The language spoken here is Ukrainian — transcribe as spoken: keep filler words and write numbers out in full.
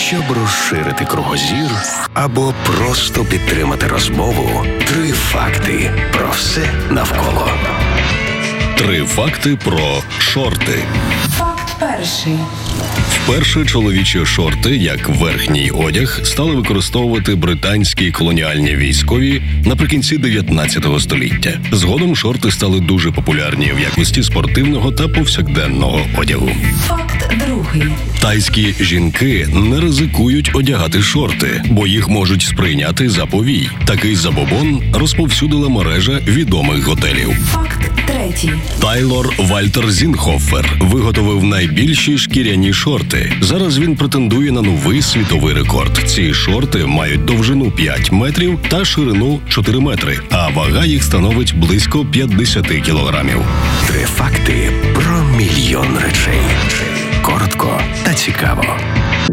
Щоб розширити кругозір або просто підтримати розмову, три факти про все навколо. Три факти про шорти. Факт перший. Вперше чоловічі шорти, як верхній одяг, стали використовувати британські колоніальні військові наприкінці дев'ятнадцятого століття. Згодом шорти стали дуже популярні в якості спортивного та повсякденного одягу. Факт другий. Тайські жінки не ризикують одягати шорти, бо їх можуть сприйняти за повій. Такий забобон розповсюдила мережа відомих готелів. Факт третій. Тайлор Вальтер Зінхофер виготовив найбільші шкіряні шорти. Зараз він претендує на новий світовий рекорд. Ці шорти мають довжину п'ять метрів та ширину чотири метри, а вага їх становить близько п'ятдесят кілограмів. Три факти про мільйон речей. Коротко та цікаво.